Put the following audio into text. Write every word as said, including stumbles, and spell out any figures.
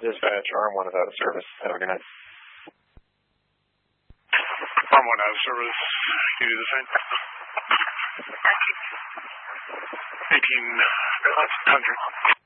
Dispatch, Arm one is out of service. Have a good night. Arm one out of service. You do the same. eighteen hundred.